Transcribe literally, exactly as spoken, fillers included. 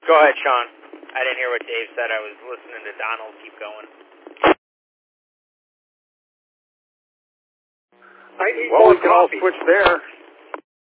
Go ahead, Sean. I didn't hear what Dave said. I was listening to Donald keep going. I need well, more we can all coffee. switch there.